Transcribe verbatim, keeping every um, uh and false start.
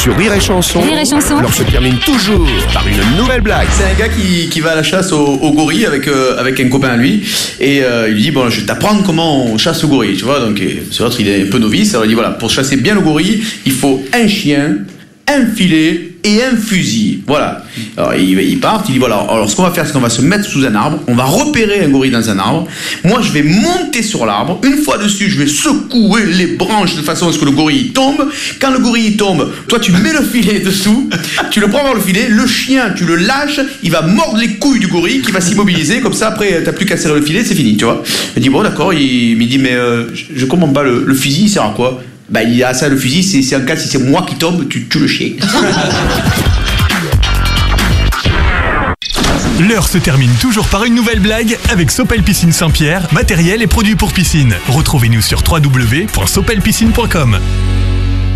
Sur Rire et Chanson, Rire et Chanson. l'heure se termine toujours par une nouvelle blague. C'est un gars qui, qui va à la chasse au, au gorille avec, euh, avec un copain à lui. Et euh, il lui dit, bon, je vais t'apprendre comment on chasse le gorille, tu vois. Donc, c'est l'autre, il est un peu novice. Alors, il dit, voilà, pour chasser bien le gorille, il faut un chien, un filet et un fusil. Voilà. Alors, ils, ils partent, il dit, voilà, alors ce qu'on va faire, c'est qu'on va se mettre sous un arbre, on va repérer un gorille dans un arbre. Moi, je vais monter sur l'arbre. Une fois dessus, je vais secouer les branches de façon à ce que le gorille tombe. Quand le gorille tombe, toi, tu mets le filet dessous, tu le prends par le filet, le chien, tu le lâches, il va mordre les couilles du gorille qui va s'immobiliser. Comme ça, après, t'as plus qu'à serrer le filet, c'est fini, tu vois. Il dit, bon, d'accord, il, il me dit, mais euh, je, je comprends pas, le, le fusil, il sert à quoi? Bah, il a ça, le fusil, c'est, c'est en cas, si c'est moi qui tombe, tu tues le chien. L'heure se termine toujours par une nouvelle blague avec Sopel Piscine Saint-Pierre, matériel et produits pour piscine. Retrouvez-nous sur w w w point sopel piscine point com.